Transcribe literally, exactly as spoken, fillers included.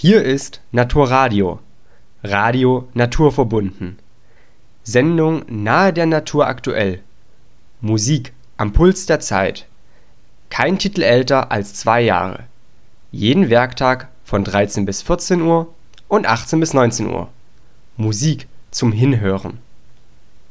Hier ist Naturradio, Radio naturverbunden. Sendung nahe der Natur aktuell. Musik am Puls der Zeit. Kein Titel älter als zwei Jahre. Jeden Werktag von dreizehn bis vierzehn Uhr und achtzehn bis neunzehn Uhr. Musik zum Hinhören.